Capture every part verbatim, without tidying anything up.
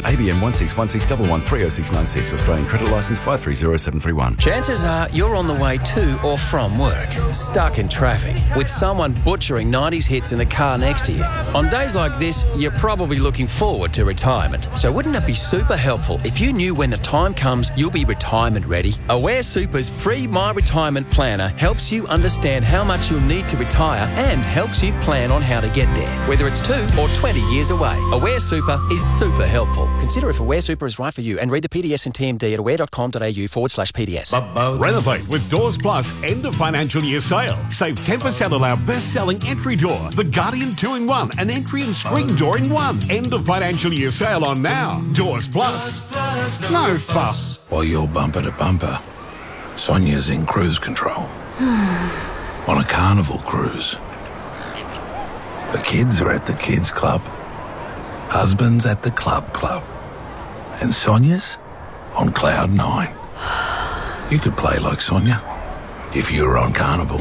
A B N one six one six one one three oh six nine six. Australian credit licence five three zero seven three one. Chances are you're on the way to or from work, stuck in traffic, with someone butchering nineties hits in the car next to you. On days like this, you're probably looking forward to retirement. So wouldn't it be super helpful if you knew when the time comes you'll be retirement ready? Aware Super's free My Retirement Planner helps you understand how much you'll need to retire and helps you plan on how to get there, whether it's two or twenty years away. Aware Super is super helpful. Consider if Aware Super is right for you and read the P D S and T M D at aware.com.au forward slash PDS. Renovate with Doors Plus end of financial year sale. Save ten percent on our best-selling entry door, the Guardian two in one, an entry and screen door in one. End of financial year sale on now. Doors Plus. No fuss. While you're bumper to bumper, Sonia's in cruise control. On a carnival cruise. The kids are at the kids club. Husband's at the club club. And Sonia's on cloud nine. You could play like Sonia if you were on Carnival.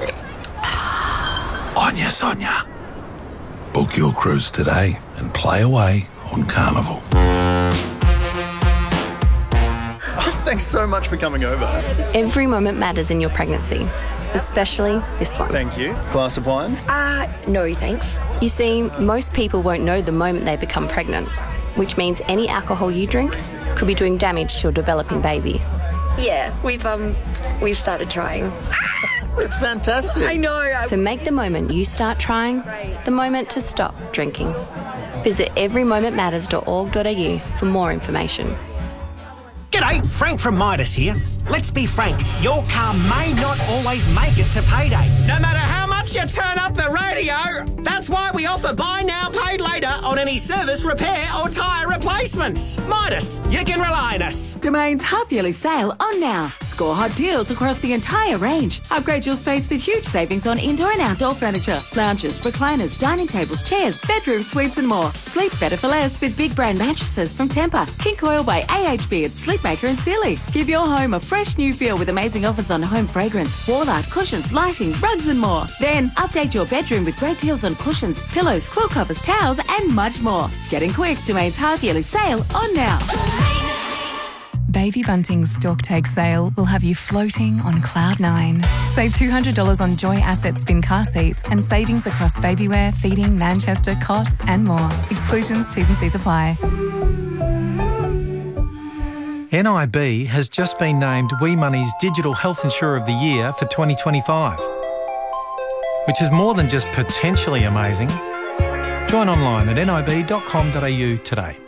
On ya, Sonia. Book your cruise today and play away on Carnival. Thanks so much for coming over. Every moment matters in your pregnancy, especially this one. Thank you. Glass of wine? Uh, no, thanks. You see, most people won't know the moment they become pregnant, which means any alcohol you drink could be doing damage to your developing baby. Yeah, we've um, we've started trying. It's fantastic. I know. I... So make the moment you start trying the moment to stop drinking. Visit every moment matters dot org dot a u for more information. G'day, Frank from Midas here. Let's be frank, your car may not always make it to payday. No matter how much you turn up the radio, that's why we offer buy now, pay later on any service, repair or tyre replacements. Midas, you can rely on us. Domain's half-yearly sale on now. Score hot deals across the entire range. Upgrade your space with huge savings on indoor and outdoor furniture, lounges, recliners, dining tables, chairs, bedroom suites and more. Sleep better for less with big brand mattresses from Tempur, King Coil by A H B at Sleepmaker and Sealy. Give your home a fresh new feel with amazing offers on home fragrance, wall art, cushions, lighting, rugs and more. Then update your bedroom with great deals on cushions, pillows, quilt covers, towels and much more. Getting quick, Domain's half-yearly sale on now. Baby Bunting's Stock Take sale will have you floating on cloud nine. Save two hundred dollars on Joy Asset Spin car seats and savings across babywear, feeding, Manchester, cots and more. Exclusions, T's and C's apply. N I B has just been named WeMoney's Digital Health Insurer of the Year for twenty twenty-five, which is more than just potentially amazing. Join online at nib dot com dot a u today.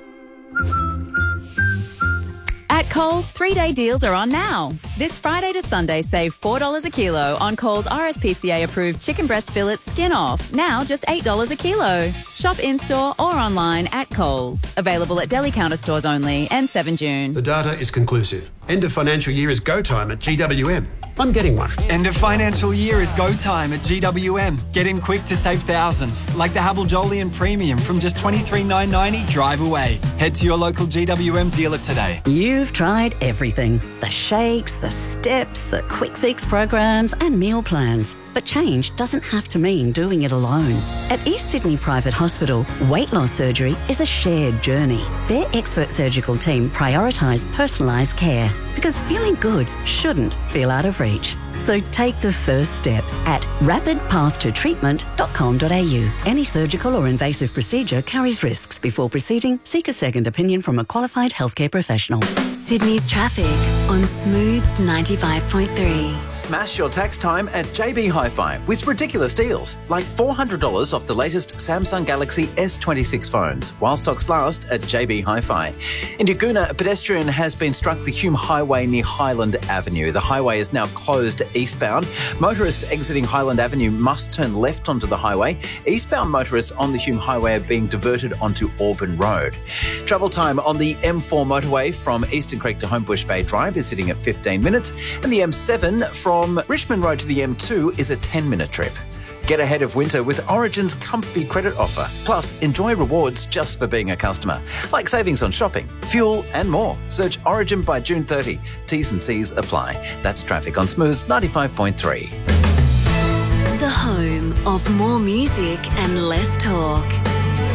At Coles, three-day deals are on now. This Friday to Sunday, save four dollars a kilo on Coles R S P C A-approved chicken breast fillets skin off, now just eight dollars a kilo. Shop in-store or online at Coles. Available at deli counter stores only and seven June. The data is conclusive. End of financial year is go time at G W M. I'm getting one. End of financial year is go time at G W M. Get in quick to save thousands, like the Havel Jolyon Premium from just twenty-three thousand nine hundred ninety drive away. Head to your local G W M dealer today. You've tried everything. The shakes, the steps, the quick fix programs and meal plans. But change doesn't have to mean doing it alone. At East Sydney Private Hospital, weight loss surgery is a shared journey. Their expert surgical team prioritise personalised care because feeling good shouldn't feel out of reach. So take the first step at rapid path to treatment dot com dot a u. Any surgical or invasive procedure carries risks. Before proceeding, seek a second opinion from a qualified healthcare professional. Sydney's traffic on Smooth ninety-five point three. Smash your tax time at J B Hi-Fi with ridiculous deals, like four hundred dollars off the latest Samsung Galaxy S twenty-six phones, while stocks last at J B Hi-Fi. In Yaguna, a pedestrian has been struck the Hume Highway near Highland Avenue. The highway is now closed eastbound. Motorists exiting Highland Avenue must turn left onto the highway. Eastbound motorists on the Hume Highway are being diverted onto Auburn Road. Travel time on the M four motorway from Eastern Creek to Homebush Bay Drive is sitting at fifteen minutes, and the M seven from Richmond Road to the M two is a ten minute trip. Get ahead of winter with Origin's comfy credit offer. Plus, enjoy rewards just for being a customer, like savings on shopping, fuel and more. Search Origin by June thirtieth. T's and C's apply. That's traffic on Smooth ninety-five point three. The home of more music and less talk.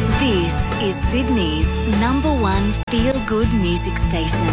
This is Sydney's number one feel-good music station.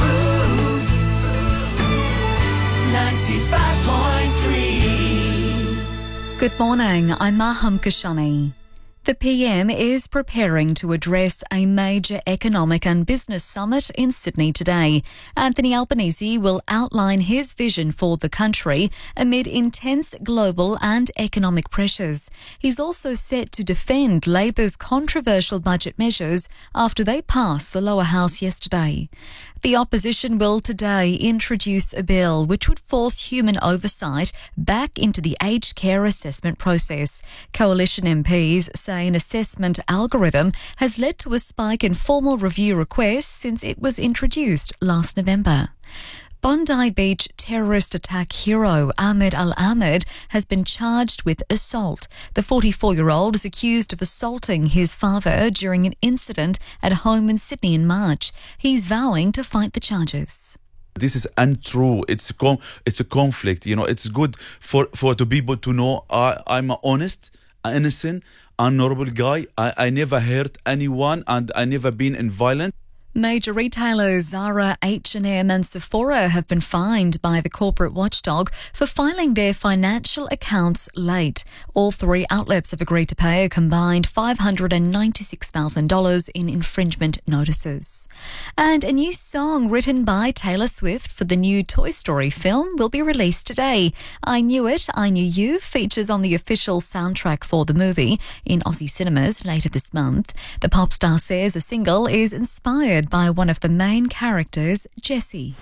ninety-five point three. Good morning, I'm Maham Kashani. The P M is preparing to address a major economic and business summit in Sydney today. Anthony Albanese will outline his vision for the country amid intense global and economic pressures. He's also set to defend Labor's controversial budget measures after they passed the lower house yesterday. The opposition will today introduce a bill which would force human oversight back into the aged care assessment process. Coalition M Ps say an assessment algorithm has led to a spike in formal review requests since it was introduced last November. Bondi Beach terrorist attack hero Ahmed Al-Ahmed has been charged with assault. The forty-four-year-old is accused of assaulting his father during an incident at home in Sydney in March. He's vowing to fight the charges. This is untrue. It's a con- it's a conflict. You know, it's good for, for the people to know I, I'm an honest, innocent, honorable guy. I, I never hurt anyone and I never been in violence. Major retailers Zara, H and M and Sephora have been fined by the corporate watchdog for filing their financial accounts late. All three outlets have agreed to pay a combined five hundred ninety-six thousand dollars in infringement notices. And a new song written by Taylor Swift for the new Toy Story film will be released today. I Knew It, I Knew You features on the official soundtrack for the movie in Aussie cinemas later this month. The pop star says the single is inspired by one of the main characters, Jessie.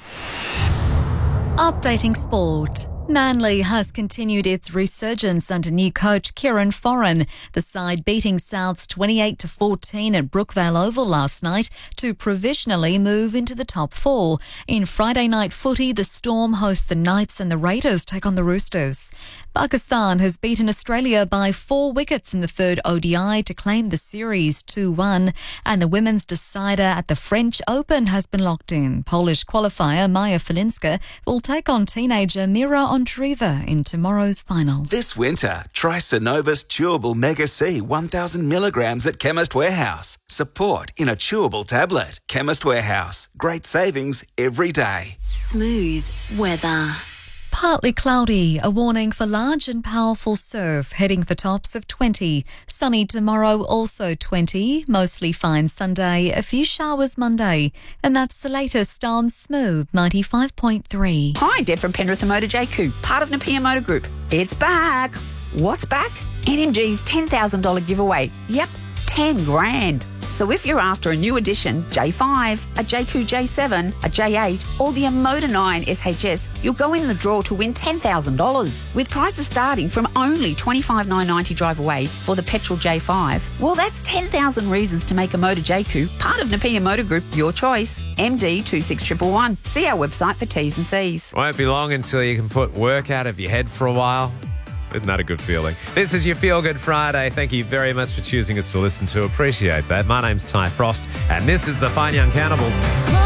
Updating sport. Manly has continued its resurgence under new coach Kieran Foran. The side beating Souths twenty-eight to fourteen at Brookvale Oval last night to provisionally move into the top four. In Friday night footy, the Storm host the Knights and the Raiders take on the Roosters. Pakistan has beaten Australia by four wickets in the third O D I to claim the series two one, and the women's decider at the French Open has been locked in. Polish qualifier Maja Filinska will take on teenager Mira Andreeva in tomorrow's final. This winter, try Synovus Chewable Mega C one thousand milligrams at Chemist Warehouse. Support in a chewable tablet. Chemist Warehouse. Great savings every day. Smooth weather. Partly cloudy, a warning for large and powerful surf, heading for tops of twenty. Sunny tomorrow, also twenty. Mostly fine Sunday, a few showers Monday. And that's the latest on Smooth ninety-five point three. Hi, Deb from Penrith and Motor J Q, part of Napier Motor Group. It's back. What's back? N M G's ten thousand dollars giveaway. Yep, ten grand. So if you're after a new edition, J five, a J Q J seven, a J eight or the Motor nine S H S, you'll go in the draw to win ten thousand dollars. With prices starting from only twenty-five thousand nine hundred ninety dollars drive away for the petrol J five. Well, that's ten thousand reasons to make a Motor J Q, part of Napier Motor Group, your choice. M D two six one one one. See our website for T's and C's. Won't be long until you can put work out of your head for a while. Isn't that a good feeling? This is your Feel Good Friday. Thank you very much for choosing us to listen to. Appreciate that. My name's Ty Frost, and this is the Fine Young Cannibals.